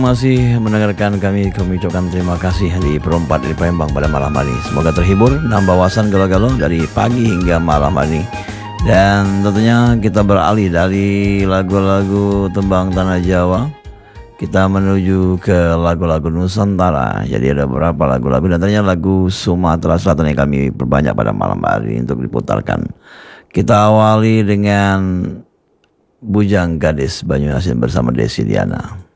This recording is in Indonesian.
Masih mendengarkan kami ucapkan terima kasih di Perempat di Palembang pada malam hari. Semoga terhibur dan wawasan galau-galau dari pagi hingga malam hari. Dan tentunya kita beralih dari lagu-lagu tembang tanah Jawa, kita menuju ke lagu-lagu Nusantara. Jadi ada beberapa lagu-lagu dan ternyata lagu Sumatera Selatan yang kami perbanyak pada malam hari untuk diputarkan. Kita awali dengan Bujang Gadis Banyuasin bersama Desi Diana.